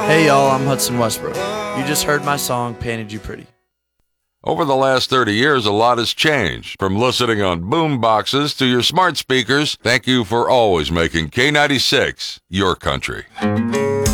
Hey y'all, I'm Hudson Westbrook. You just heard my song, Painted You Pretty. Over the last 30 years, a lot has changed. From listening on boom boxes to your smart speakers, thank you for always making K96 your country.